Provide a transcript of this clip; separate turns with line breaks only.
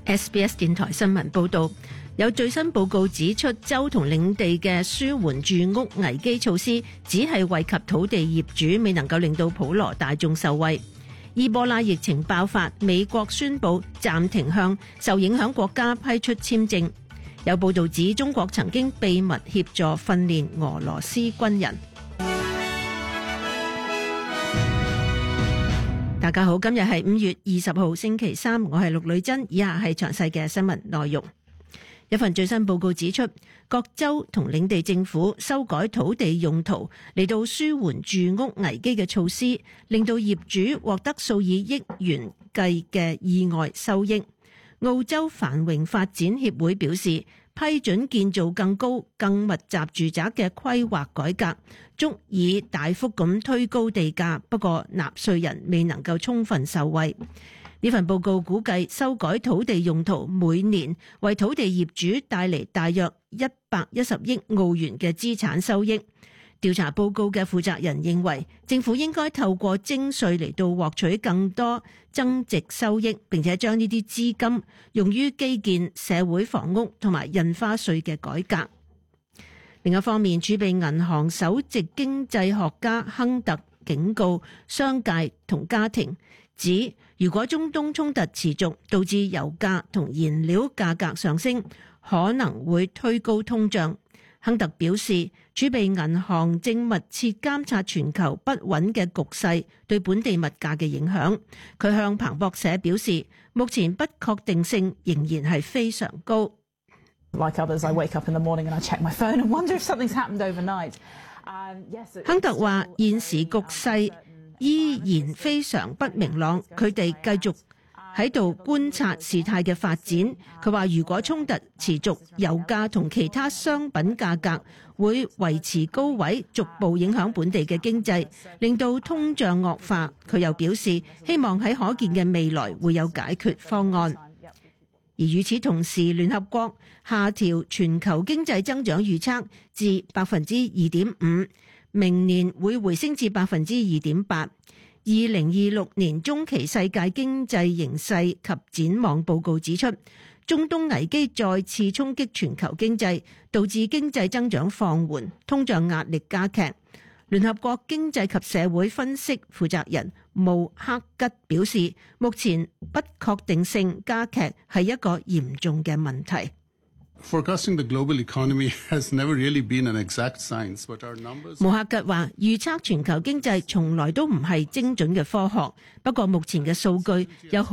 SBS 電台新聞報導，有最新報告指出，州同領地嘅舒緩住屋危機措施只係惠及土地業主，未能夠令到普羅大眾受惠。伊波拉疫情爆發，美國宣布暫停向受影響國家批出簽證。有報導指，中國曾經秘密協助訓練俄羅斯軍人。大家好，今日係5月20號星期三，我係陸女珍，以下係詳細嘅新聞內容。一份最新報告指出，各州同領地政府修改土地用途嚟到舒緩住屋危機嘅措施，令到業主獲得數以億元計嘅意外收益。澳洲繁榮發展協會表示，批准建造更高、更密集住宅嘅規劃改革，足以大幅咁推高地價，不過納稅人未能夠充分受惠。呢份報告估計，修改土地用途每年為土地業主帶嚟大約110億澳元嘅資產收益。調查報告嘅負責人認為，政府應該透過徵稅嚟到獲取更多增值收益，並且將呢啲資金用於基建、社會房屋同埋印花稅嘅改革。另一方面，儲備銀行首席經濟學家亨特警告商界同家庭，指如果中東衝突持續，導致油價同燃料價格上升，可能會推高通脹。亨特表示，儲備銀行正密切監察全球不穩嘅局勢對本地物價嘅影響。佢向彭博社表示，目前不確定性仍然係非常高。
Like others, I wake up in the morning and I check my phone and wonder if something's happened overnight.
亨特話，現時局勢依然非常不明朗，佢哋繼續喺度觀察事態嘅發展。佢話如果衝突持續，油價同其他商品價格會維持高位，逐步影響本地嘅經濟，令到通脹惡化。佢又表示，希望喺可見嘅未來會有解決方案。而與此同時，聯合國下調全球經濟增長預測至 2.5%， 明年會回升至 2.8%。2026年中期世界經濟形勢及展望報告指出，中東危機再次衝擊全球經濟，導致經濟增長放緩，通脹壓力加劇。聯合國經濟及社會分析負責人穆克吉表示，目前不確定性加劇係一個嚴重嘅問題。
Forecasting the global economy has never really been an exact science, but our numbers...
穆克吉話，預測全球經濟從來都唔係精準嘅科學，不過目前嘅數據有好